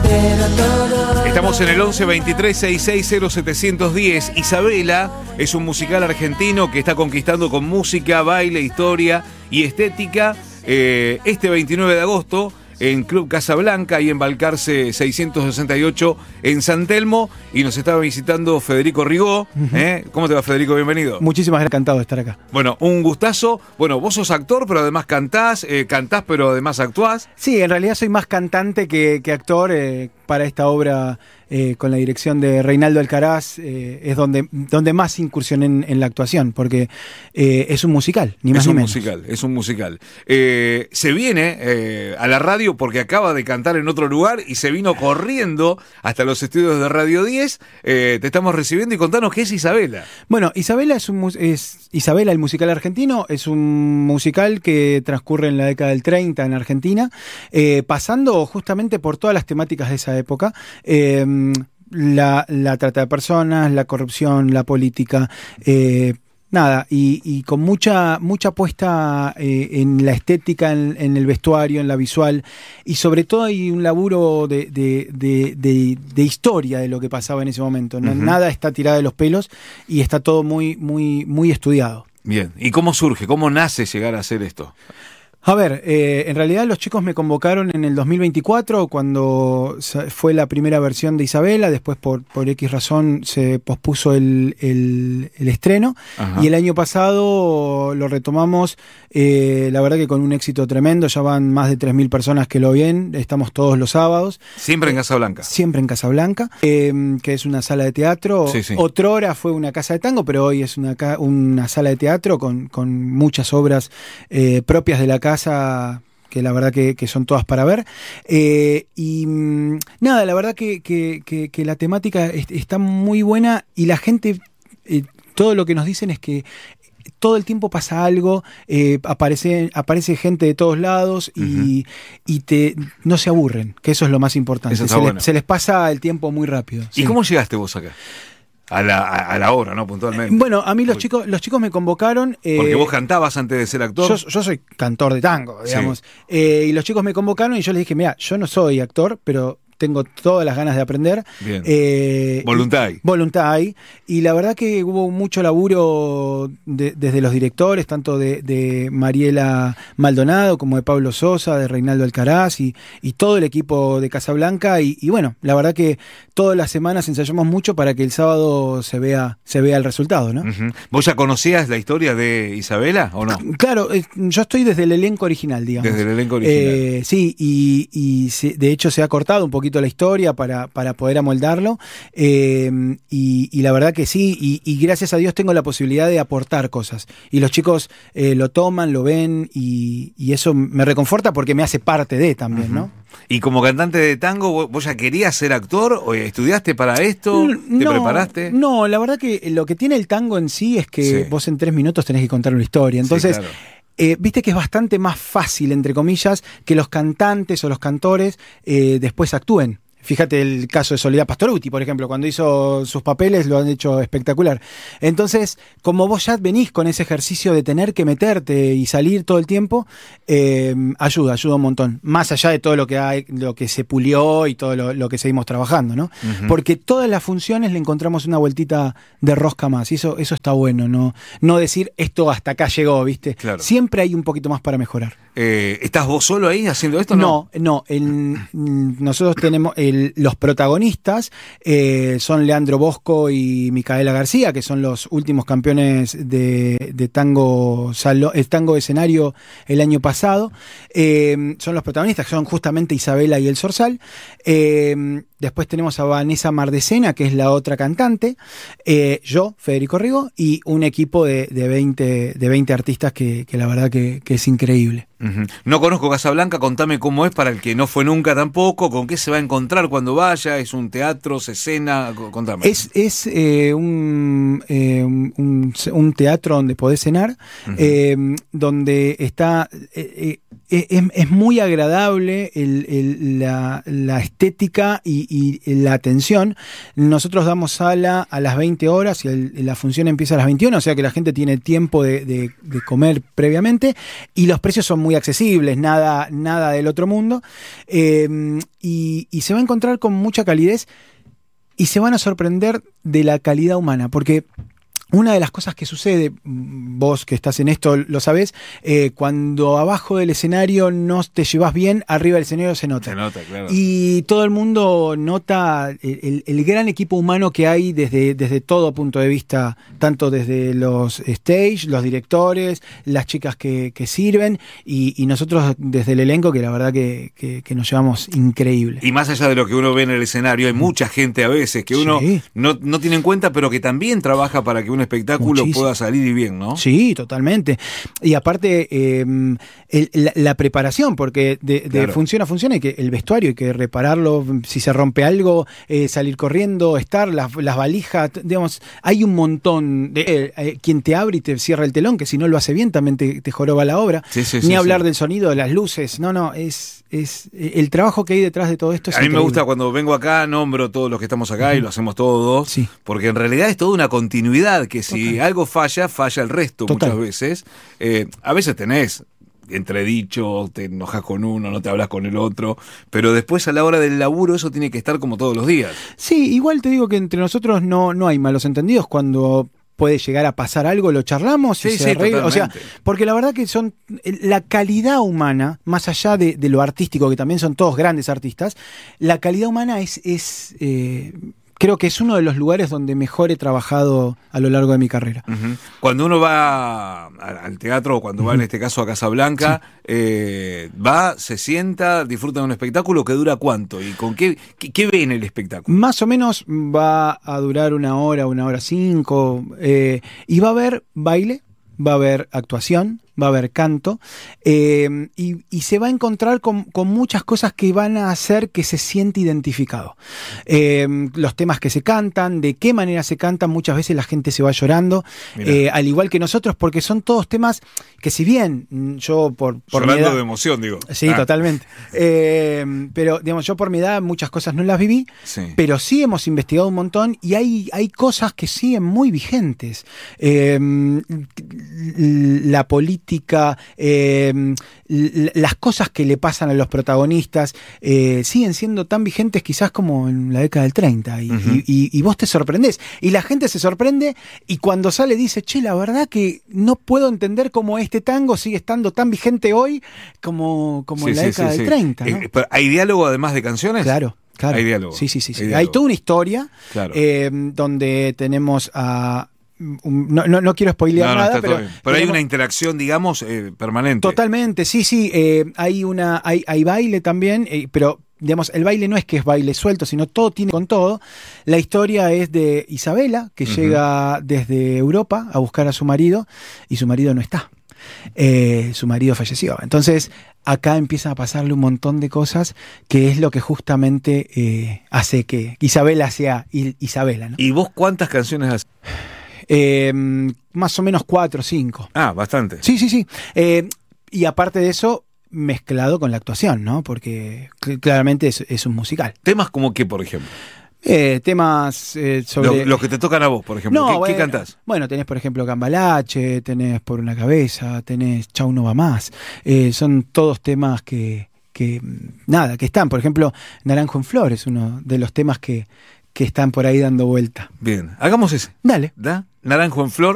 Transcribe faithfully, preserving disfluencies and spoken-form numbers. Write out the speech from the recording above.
Estamos en el once veintitrés sesenta y seis cero setecientos diez. Isabela es un musical argentino que está conquistando con música, baile, historia y estética. Eh, este veintinueve de agosto en Club Casablanca y en Balcarce seiscientos sesenta y ocho en San Telmo, y nos estaba visitando Federico Rigó. ¿eh? ¿Cómo te va, Federico? Bienvenido. Muchísimas gracias, encantado de estar acá. Bueno, un gustazo. Bueno, vos sos actor, pero además cantás, eh, cantás, pero además actuás. Sí, en realidad soy más cantante que, que actor. Eh, para esta obra, eh, con la dirección de Reinaldo Alcaraz, eh, es donde, donde más incursioné en, en la actuación, porque eh, es un musical, ni más ni menos. Es un musical, es un musical. Eh, se viene eh, a la radio porque acaba de cantar en otro lugar y se vino corriendo hasta los estudios de Radio diez. Eh, te estamos recibiendo y contanos qué es Isabela. Bueno, Isabela es, un, es Isabela, el musical argentino, es un musical que transcurre en la década del treinta en Argentina, eh, pasando justamente por todas las temáticas de esa época. Eh, la, la trata de personas, la corrupción, la política, eh, nada, y, y con mucha mucha puesta eh, en la estética, en, en el vestuario, en la visual, y sobre todo hay un laburo de, de, de, de, de historia de lo que pasaba en ese momento. No, uh-huh. Nada está tirado de los pelos y está todo muy, muy, muy estudiado. Bien, ¿y cómo surge? ¿Cómo nace llegar a hacer esto? A ver, eh, en realidad los chicos me convocaron en el dos mil veinticuatro cuando fue la primera versión de Isabela, después por, por X razón se pospuso el, el, el estreno. Ajá. Y el año pasado lo retomamos, eh, la verdad que con un éxito tremendo, ya van más de tres mil personas que lo ven, estamos todos los sábados. ¿Siempre en Casablanca? Siempre en Casablanca, eh, que es una sala de teatro. Sí, sí. Otrora fue una casa de tango, pero hoy es una, una sala de teatro con, con muchas obras eh, propias de la casa, que la verdad que, que son todas para ver. Eh, y mmm, nada, la verdad que, que, que, que la temática es, está muy buena y la gente, eh, todo lo que nos dicen es que todo el tiempo pasa algo, eh, aparece, aparece gente de todos lados y, uh-huh. y te, no se aburren, que eso es lo más importante. Eso está se, bueno. les, se les pasa el tiempo muy rápido. ¿Y sí. cómo llegaste vos acá? A la, a la hora, ¿no? Puntualmente. Bueno, a mí los chicos, los chicos me convocaron. Eh, Porque vos cantabas antes de ser actor. Yo, yo soy cantor de tango, digamos. Sí. Eh, y los chicos me convocaron y yo les dije, mira, yo no soy actor, pero tengo todas las ganas de aprender. Bien. Eh, voluntad hay. Voluntad hay. Y la verdad que hubo mucho laburo de, desde los directores, tanto de, de Mariela Maldonado como de Pablo Sosa, de Reinaldo Alcaraz y, y todo el equipo de Casablanca. Y, y bueno, la verdad que todas las semanas ensayamos mucho para que el sábado se vea, se vea el resultado, ¿no? Uh-huh. ¿Vos ya conocías la historia de Isabela o no? Claro, eh, yo estoy desde el elenco original, digamos. Desde el elenco original. Eh, sí, y, y se, de hecho se ha cortado un poquito la historia para, para poder amoldarlo, eh, y, y la verdad que sí, y, y gracias a Dios tengo la posibilidad de aportar cosas y los chicos eh, lo toman, lo ven y, y eso me reconforta porque me hace parte de también, uh-huh. ¿no? Y como cantante de tango, ¿vos ya querías ser actor o estudiaste para esto? ¿Te no, preparaste? No, la verdad que lo que tiene el tango en sí es que sí. vos en tres minutos tenés que contar una historia, entonces sí, claro. Eh, viste que es bastante más fácil, entre comillas, que los cantantes o los cantores eh, después actúen. Fíjate el caso de Soledad Pastorutti, por ejemplo, cuando hizo sus papeles lo han hecho espectacular. Entonces, como vos ya venís con ese ejercicio de tener que meterte y salir todo el tiempo, eh, ayuda, ayuda un montón. Más allá de todo lo que hay, lo que se pulió y todo lo, lo que seguimos trabajando, ¿no? Uh-huh. Porque todas las funciones le encontramos una vueltita de rosca más. Y eso, eso está bueno, ¿no? No decir esto hasta acá llegó, ¿viste? Claro. Siempre hay un poquito más para mejorar. Eh, ¿Estás vos solo ahí haciendo esto? No, no. no el, nosotros tenemos el, los protagonistas eh, son Leandro Bosco y Micaela García, que son los últimos campeones de, de tango salo, el tango escenario el año pasado. Eh, son los protagonistas, que son justamente Isabela y el Zorzal. Eh, después tenemos a Vanessa Mardecena, que es la otra cantante. Eh, yo, Federico Rigó, y un equipo de, de, veinte, de veinte artistas que, que la verdad que, que es increíble. Uh-huh. No conozco Casablanca, contame cómo es para el que no fue nunca tampoco, con qué se va a encontrar cuando vaya, es un teatro, se cena, contame. Es, es eh, un, eh, un, un teatro donde podés cenar, uh-huh. eh, donde está... Eh, es, es muy agradable el, el, la, la estética y, y la atención. Nosotros damos sala a las veinte horas y el, la función empieza a las veintiuna, o sea que la gente tiene tiempo de, de, de comer previamente, y los precios son muy accesibles, nada, nada del otro mundo, eh, y, y se va a encontrar con mucha calidez y se van a sorprender de la calidad humana, porque una de las cosas que sucede, vos que estás en esto lo sabés, eh, cuando abajo del escenario no te llevas bien, arriba del escenario se nota. Se nota, claro. Y todo el mundo nota el, el, el gran equipo humano que hay desde, desde todo punto de vista, tanto desde los stage, los directores, las chicas que, que sirven, y, y nosotros desde el elenco, que la verdad que, que, que nos llevamos increíble. Y más allá de lo que uno ve en el escenario, hay mucha gente a veces que uno sí. no, no tiene en cuenta, pero que también trabaja para que un espectáculo Muchísimo. pueda salir y bien, ¿no? Sí, totalmente. Y aparte, eh, el, la, la preparación, porque de, de Claro. función a función hay que, el vestuario hay que repararlo, si se rompe algo, eh, salir corriendo, estar, las, las valijas, digamos, hay un montón de eh, eh, quien te abre y te cierra el telón, que si no lo hace bien también te, te joroba la obra. Sí, sí, Ni sí, hablar sí. del sonido, de las luces, no, no, es, es el trabajo que hay detrás de todo esto. Es A mí me increíble. gusta cuando vengo acá, nombro todos los que estamos acá y lo hacemos todos, Sí. porque en realidad es toda una continuidad, que si Total. algo falla, falla el resto. Total. Muchas veces. Eh, a veces tenés entredicho, te enojas con uno, no te hablas con el otro, pero después a la hora del laburo eso tiene que estar como todos los días. Sí, igual te digo que entre nosotros no, no hay malos entendidos. Cuando puede llegar a pasar algo, lo charlamos y Sí, se sí, arregla. O sea, totalmente. porque la verdad que son la calidad humana, más allá de, de lo artístico, que también son todos grandes artistas, la calidad humana es, es eh, creo que es uno de los lugares donde mejor he trabajado a lo largo de mi carrera. Uh-huh. Cuando uno va a- al teatro, o cuando va en este caso a Casablanca, sí. eh, va, se sienta, disfruta de un espectáculo que dura cuánto y con qué, qué, qué ve en el espectáculo. Más o menos va a durar una hora, una hora cinco, eh, y va a haber baile, va a haber actuación, va a haber canto, eh, y, y se va a encontrar con, con muchas cosas que van a hacer que se siente identificado. Eh, los temas que se cantan, de qué manera se cantan, muchas veces la gente se va llorando, eh, al igual que nosotros, porque son todos temas que, si bien yo por, por Llorando mi edad, de emoción, digo. Sí, ah. totalmente. Eh, pero, digamos, yo por mi edad muchas cosas no las viví, Sí. pero sí hemos investigado un montón y hay, hay cosas que siguen muy vigentes. Eh, la política, eh, las cosas que le pasan a los protagonistas eh, siguen siendo tan vigentes quizás como en la década del treinta. Y, Uh-huh. y, y, y vos te sorprendés. Y la gente se sorprende y cuando sale dice, che, la verdad que no puedo entender cómo este tango sigue estando tan vigente hoy como, como Sí, en la sí, década sí, del sí. treinta, ¿no? Eh, pero ¿hay diálogo además de canciones? Claro. Claro. Hay diálogo. Sí, sí, sí. sí. Hay Hay, diálogo. toda una historia, Claro. eh, donde tenemos a... un- no, no, no quiero spoilear No, no, nada, está todo pero... bien. Pero hay tenemos- una interacción, digamos, eh, permanente. Totalmente, sí, sí. eh, hay, una, hay, hay baile también, eh, pero... Digamos, el baile no es que es baile suelto, sino todo tiene con todo. La historia es de Isabela, que Uh-huh. llega desde Europa a buscar a su marido, y su marido no está. Eh, su marido falleció. Entonces, acá empiezan a pasarle un montón de cosas, que es lo que justamente eh, hace que Isabela sea I- Isabela, ¿no? ¿Y vos cuántas canciones haces? Eh, más o menos cuatro o cinco. Ah, bastante. Sí, sí, sí. Eh, y aparte de eso, mezclado con la actuación, ¿no? Porque cl- claramente es, es un musical. Temas como qué, por ejemplo. Eh, temas eh, sobre... Lo- Los que te tocan a vos, por ejemplo. No, ¿Qué, bueno, qué cantás? Bueno, tenés, por ejemplo, Cambalache, tenés Por una cabeza, tenés Chau no va más. Eh, son todos temas que, que, nada, que están. Por ejemplo, Naranjo en Flor es uno de los temas que, que están por ahí dando vuelta. Bien, hagamos ese. Dale. ¿Da? Naranjo en Flor.